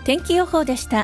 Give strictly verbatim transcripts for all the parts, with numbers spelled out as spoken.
天気予報でした。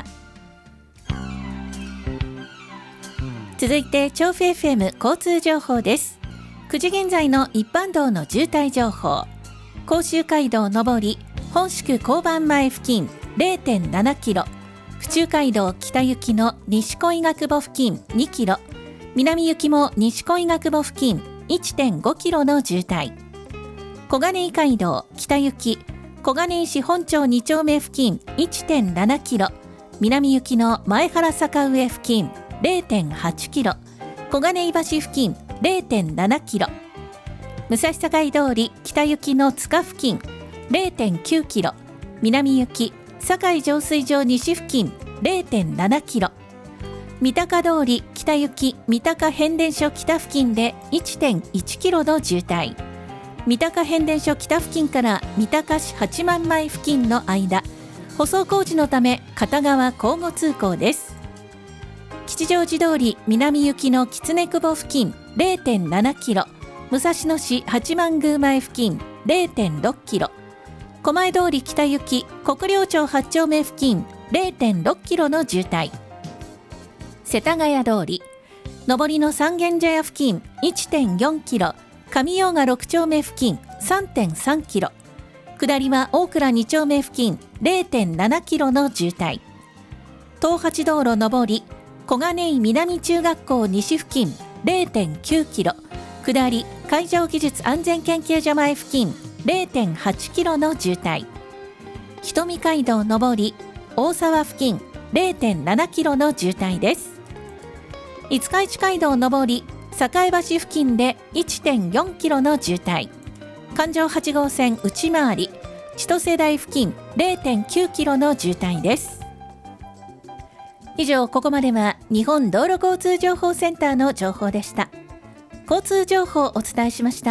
続いて調布 エフエム 交通情報です。くじ現在の一般道の渋滞情報。甲州街道上り本宿交番前付近 れいてんななキロ、府中街道北行きの西小医学部付近にキロ、南行きも西小医学部付近 いってんごキロの渋滞。小金井街道北行き小金井市本町に丁目付近 いってんななキロ、南行きの前原坂上付近 れいてんはちキロ、小金井橋付近 れいてんななキロ、武蔵境通り北行きの塚付近 れいてんきゅうキロ、南行き堺浄水場西付近 れいてんななキロ、三鷹通り北行き三鷹変電所北付近で いってんいちキロの渋滞。三鷹変電所北付近から三鷹市八幡前付近の間、舗装工事のため片側交互通行です。吉祥寺通り南行きの狐久保付近 れいてんななキロ、武蔵野市八幡宮前付近 れいてんろっキロ、狛江通り北行き国領町八丁目付近 れいてんろっキロの渋滞。世田谷通り上りの三軒茶屋付近 いってんよんキロ、上用賀六丁目付近 さんてんさんキロ、下りは大倉二丁目付近 れいてんななキロの渋滞。東八道路上り小金井南中学校西付近 れいてんきゅうキロ、下り海上技術安全研究所前付近 れいてんはちキロの渋滞。瞳街道上り大沢付近 れいてんななキロの渋滞です。五日市街道上り栄橋付近で いってんよんキロの渋滞。環状はち号線内回り千歳台付近 れいてんきゅうキロの渋滞です。以上、ここまでは日本道路交通情報センターの情報でした。交通情報をお伝えしました。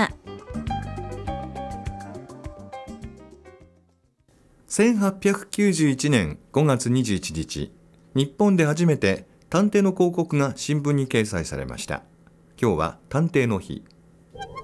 せんはっぴゃくきゅうじゅういちねんごがつにじゅういちにち、日本で初めて探偵の広告が新聞に掲載されました。今日は探偵の日。